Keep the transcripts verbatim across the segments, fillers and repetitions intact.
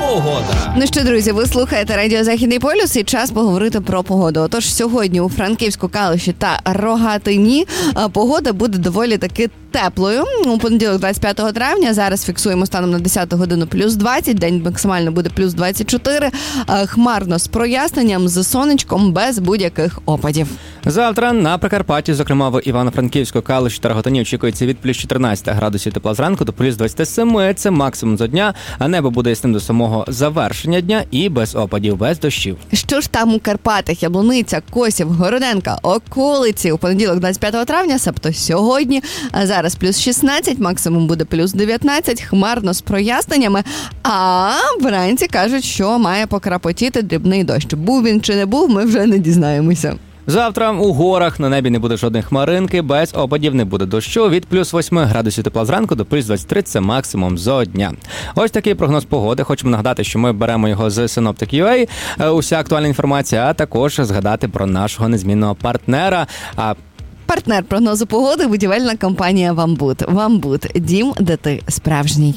Погода. Ну що, друзі, ви слухаєте Радіо Західний полюс і час поговорити про погоду. Отож, сьогодні у Франківську, Калуші та Рогатині погода буде доволі таки теплою. У понеділок, двадцять п'ятого травня, зараз фіксуємо станом на десяту годину плюс двадцять, день максимально буде плюс двадцять чотири, хмарно з проясненням, з сонечком, без будь-яких опадів. Завтра на Прикарпатті, зокрема в Івано-Франківську, Калуші та Рогатині, очікується від плюс чотирнадцять градусів тепла зранку до плюс двадцять сім, це максимум за дня, а небо буде ясним до самого завершення дня і без опадів, без дощів. Що ж там у Карпатах? Яблуниця, Косів, Городенка, околиці у понеділок, двадцять п'ятого травня, себто сьогодні, а зараз плюс шістнадцять, максимум буде плюс дев'ятнадцять, хмарно з проясненнями, а вранці кажуть, що має покрапотіти дрібний дощ. Був він чи не був, ми вже не дізнаємося. Завтра у горах на небі не буде жодної хмаринки, без опадів, не буде дощу, від плюс восьми градусів тепла зранку до плюс двадцять три, це максимум за дня. Ось такий прогноз погоди. Хочемо нагадати, що ми беремо його з синоптик крапка ю а, уся актуальна інформація, а також згадати про нашого незмінного партнера. А Партнер прогнозу погоди – будівельна компанія «Вамбут». «Вамбут» – дім, де ти справжній.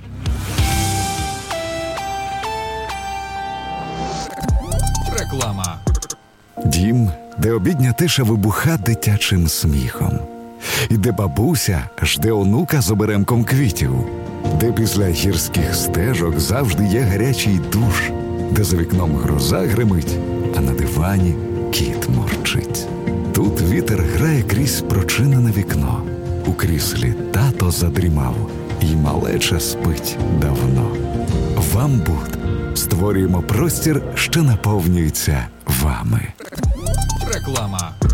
Реклама. Дім, де обідня тиша вибуха дитячим сміхом. І де бабуся жде онука з оберемком квітів. Де після гірських стежок завжди є гарячий душ. Де за вікном гроза гримить, а на дивані кіт мурчить. Тут вітер грає крізь прочинене вікно. У кріслі тато задрімав, і малеча спить давно. «Вамбут» створюємо простір, що наповнюється вами. Реклама.